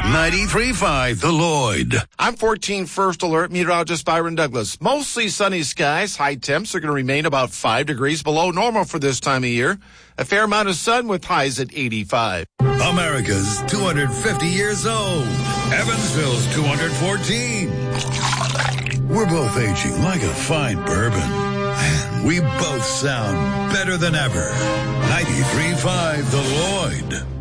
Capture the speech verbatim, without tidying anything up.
ninety-three point five The Lloyd. I'm fourteen First Alert meteorologist Byron Douglas. Mostly sunny skies. High temps are going to remain about five degrees below normal for this time of year. A fair amount of sun with highs at eighty-five. America's two hundred fifty years old. Evansville's two hundred fourteen. We're both aging like a fine bourbon. And we both sound better than ever. ninety-three point five The Lloyd.